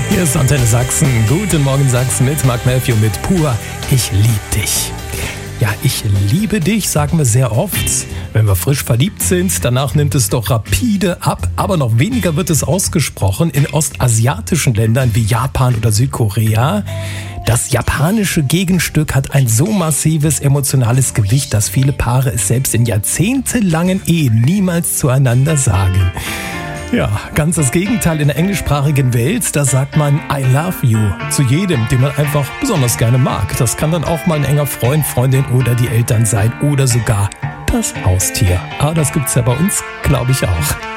Hier ist Antenne Sachsen. Guten Morgen Sachsen mit Mark Melfio mit Pur. Ich lieb dich. Ja, ich liebe dich, sagen wir sehr oft. Wenn wir frisch verliebt sind, danach nimmt es doch rapide ab. Aber noch weniger wird es ausgesprochen in ostasiatischen Ländern wie Japan oder Südkorea. Das japanische Gegenstück hat ein so massives emotionales Gewicht, dass viele Paare es selbst in jahrzehntelangen Ehen niemals zueinander sagen. Ja, ganz das Gegenteil in der englischsprachigen Welt, da sagt man I love you zu jedem, den man einfach besonders gerne mag. Das kann dann auch mal ein enger Freund, Freundin oder die Eltern sein oder sogar das Haustier. Aber das gibt's ja bei uns, glaube ich, auch.